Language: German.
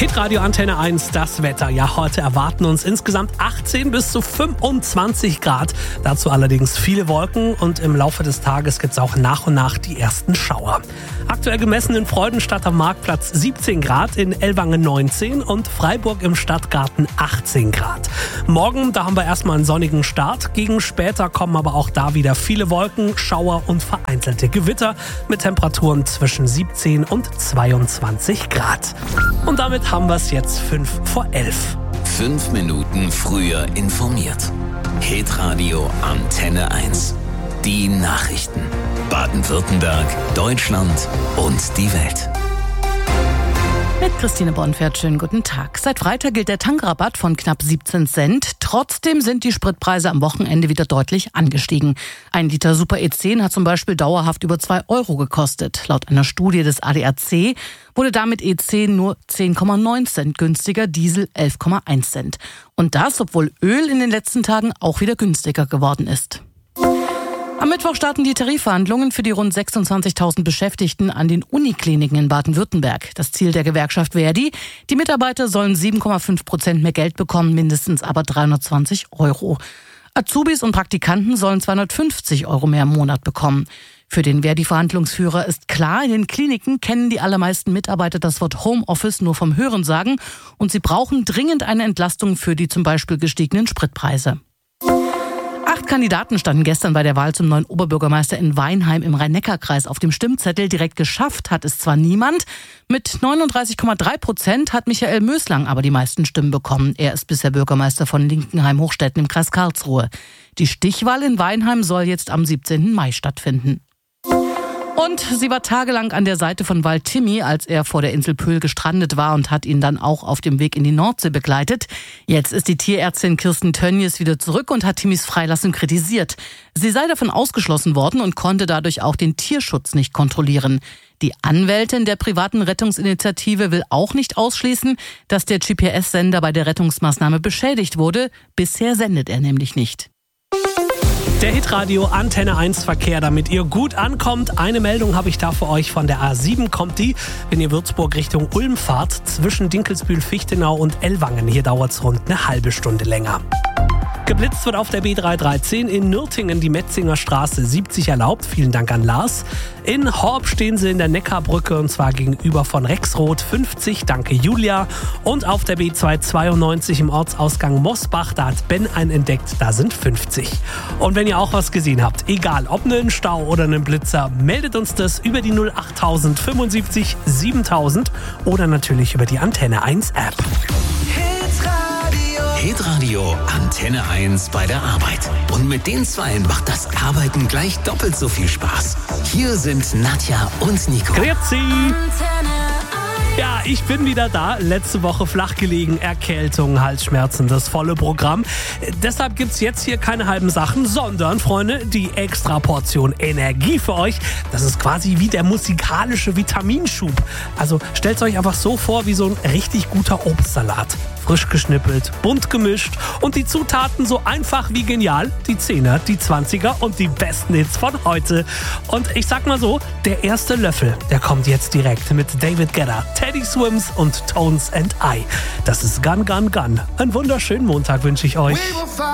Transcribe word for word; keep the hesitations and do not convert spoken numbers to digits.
Hitradio Antenne eins, das Wetter. Ja, heute erwarten uns insgesamt achtzehn bis zu fünfundzwanzig Grad. Dazu allerdings viele Wolken und im Laufe des Tages gibt es auch nach und nach die ersten Schauer. Aktuell gemessen in Freudenstadt am Marktplatz siebzehn Grad, in Ellwangen neunzehn und Freiburg im Stadtgarten achtzehn Grad. Morgen, da haben wir erstmal einen sonnigen Start. Gegen später kommen aber auch da wieder viele Wolken, Schauer und vereinzelte Gewitter mit Temperaturen zwischen siebzehn und zweiundzwanzig Grad. Und damit haben wir es jetzt fünf vor elf. Fünf Minuten früher informiert. Hitradio Antenne eins. Die Nachrichten. Baden-Württemberg, Deutschland und die Welt. Mit Christine Bonfert, schönen guten Tag. Seit Freitag gilt der Tankrabatt von knapp siebzehn Cent. Trotzdem sind die Spritpreise am Wochenende wieder deutlich angestiegen. Ein Liter Super E zehn hat zum Beispiel dauerhaft über zwei Euro gekostet. Laut einer Studie des A D A C wurde damit E zehn nur zehn Komma neun Cent günstiger, Diesel elf Komma eins Cent. Und das, obwohl Öl in den letzten Tagen auch wieder günstiger geworden ist. Am Mittwoch starten die Tarifverhandlungen für die rund sechsundzwanzigtausend Beschäftigten an den Unikliniken in Baden-Württemberg. Das Ziel der Gewerkschaft Verdi: die Mitarbeiter sollen sieben Komma fünf Prozent mehr Geld bekommen, mindestens aber dreihundertzwanzig Euro. Azubis und Praktikanten sollen zweihundertfünfzig Euro mehr im Monat bekommen. Für den Verdi-Verhandlungsführer ist klar, in den Kliniken kennen die allermeisten Mitarbeiter das Wort Homeoffice nur vom Hörensagen und sie brauchen dringend eine Entlastung für die zum Beispiel gestiegenen Spritpreise. Acht Kandidaten standen gestern bei der Wahl zum neuen Oberbürgermeister in Weinheim im Rhein-Neckar-Kreis auf dem Stimmzettel. Direkt geschafft hat es zwar niemand. Mit neununddreißig Komma drei Prozent hat Michael Möslang aber die meisten Stimmen bekommen. Er ist bisher Bürgermeister von Linkenheim-Hochstetten im Kreis Karlsruhe. Die Stichwahl in Weinheim soll jetzt am siebzehnten Mai stattfinden. Und sie war tagelang an der Seite von Wal Timmy, als er vor der Insel Pöhl gestrandet war, und hat ihn dann auch auf dem Weg in die Nordsee begleitet. Jetzt ist die Tierärztin Kirsten Tönnies wieder zurück und hat Timmys Freilassung kritisiert. Sie sei davon ausgeschlossen worden und konnte dadurch auch den Tierschutz nicht kontrollieren. Die Anwältin der privaten Rettungsinitiative will auch nicht ausschließen, dass der G P S-Sender bei der Rettungsmaßnahme beschädigt wurde. Bisher sendet er nämlich nicht. Der Hitradio Antenne eins Verkehr, damit ihr gut ankommt. Eine Meldung habe ich da für euch von der A sieben. Kommt die, wenn ihr Würzburg Richtung Ulm fahrt, zwischen Dinkelsbühl-Fichtenau und Ellwangen. Hier dauert es rund eine halbe Stunde länger. Geblitzt wird auf der B drei dreizehn in Nürtingen die Metzinger Straße siebzig erlaubt. Vielen Dank an Lars. In Horb stehen sie in der Neckarbrücke und zwar gegenüber von Rexroth fünfzig. Danke Julia. Und auf der B zweihundertzweiundneunzig im Ortsausgang Mosbach, da hat Ben einen entdeckt, da sind fünfzig. Und wenn ihr auch was gesehen habt, egal ob einen Stau oder einen Blitzer, meldet uns das über die null achttausend fünfundsiebzig siebentausend oder natürlich über die Antenne eins App. Hitradio Antenne eins bei der Arbeit. Und mit den Zweien macht das Arbeiten gleich doppelt so viel Spaß. Hier sind Nadja und Nico. Grüezi! Ja, ich bin wieder da. Letzte Woche flach gelegen, Erkältung, Halsschmerzen, das volle Programm. Deshalb gibt's jetzt hier keine halben Sachen, sondern, Freunde, die extra Portion Energie für euch. Das ist quasi wie der musikalische Vitaminschub. Also stellt euch einfach so vor wie so ein richtig guter Obstsalat. Frisch geschnippelt, bunt gemischt und die Zutaten so einfach wie genial. Die Zehner, die Zwanziger und die besten Hits von heute. Und ich sag mal so, der erste Löffel, der kommt jetzt direkt mit David Guetta, Teddy Swims und Tones and I. Das ist Gun Gun Gun. Einen wunderschönen Montag wünsche ich euch.